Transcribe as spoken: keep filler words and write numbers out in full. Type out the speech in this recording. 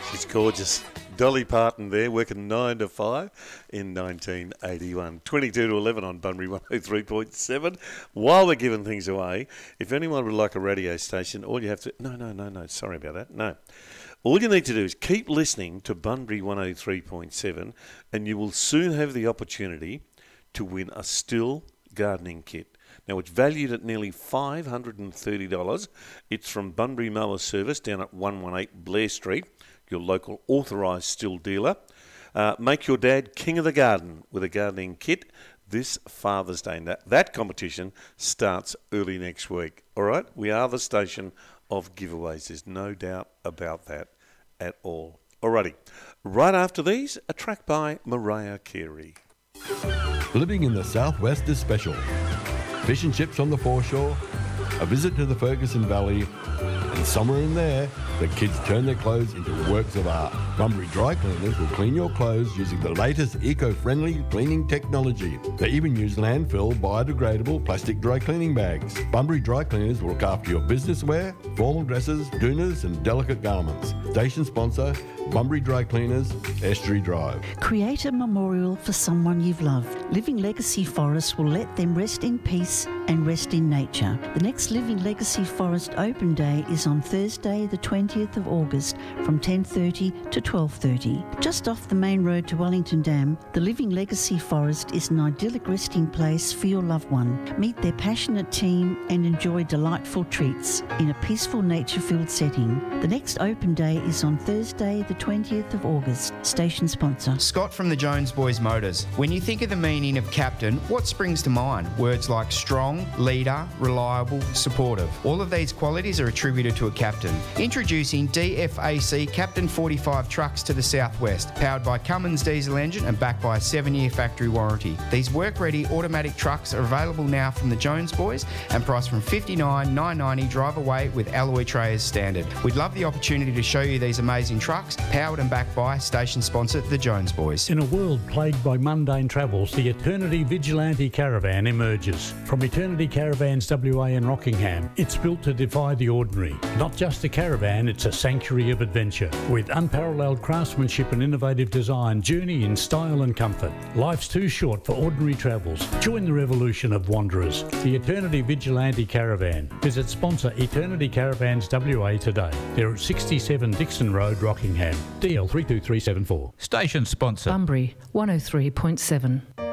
She's gorgeous. Dolly Parton there, working nine to five in nineteen eighty-one. twenty-two to eleven on Bunbury one oh three point seven. While we're giving things away, if anyone would like a radio station, all you have to... No, no, no, no, sorry about that. No. All you need to do is keep listening to Bunbury one oh three point seven and you will soon have the opportunity to win a Stihl gardening kit. Now, it's valued at nearly five hundred thirty dollars. It's from Bunbury Mower Service down at one eighteen Blair Street, your local authorised Stihl dealer. Uh, make your dad king of the garden with a gardening kit this Father's Day. That, that competition starts early next week. All right? We are the station of giveaways. There's no doubt about that at all. Alrighty. Right after these, a track by Mariah Carey. Living in the southwest is special. Fish and chips on the foreshore, a visit to the Ferguson Valley, and somewhere in there, the kids turn their clothes into works of art. Bunbury Dry Cleaners will clean your clothes using the latest eco-friendly cleaning technology. They even use landfill biodegradable plastic dry cleaning bags. Bunbury Dry Cleaners will look after your business wear, formal dresses, doonas and delicate garments. Station sponsor, Bunbury Dry Cleaners, Estuary Drive. Create a memorial for someone you've loved. Living Legacy Forest will let them rest in peace and rest in nature. The next Living Legacy Forest Open Day is on Thursday the twentieth of August from ten thirty to twelve thirty. Just off the main road to Wellington Dam, the Living Legacy Forest is an idyllic resting place for your loved one. Meet their passionate team and enjoy delightful treats in a peaceful nature-filled setting. The next Open Day is on Thursday the twentieth of August. Station sponsor. Scott from the Jones Boys Motors. When you think of the meaning of captain, what springs to mind? Words like strong, leader, reliable, supportive. All of these qualities are attributed to a captain. Introducing D F A C Captain forty-five trucks to the southwest, powered by Cummins diesel engine and backed by a seven-year factory warranty. These work-ready automatic trucks are available now from the Jones Boys and priced from fifty-nine thousand nine hundred ninety dollars drive away with alloy tray as standard. We'd love the opportunity to show you these amazing trucks, powered and backed by station sponsor the Jones Boys. In a world plagued by mundane travels, the Eternity Vigilante Caravan emerges. From Eternity Caravans W A in Rockingham, it's built to defy the ordinary. Not just a caravan, it's a sanctuary of adventure. With unparalleled craftsmanship and innovative design, journey in style and comfort. Life's too short for ordinary travels. Join the revolution of wanderers. The Eternity Vigilante Caravan. Visit sponsor Eternity Caravans W A today. They're at sixty-seven Dixon Road, Rockingham. D L three two three seven four. Station sponsor Bunbury one oh three point seven.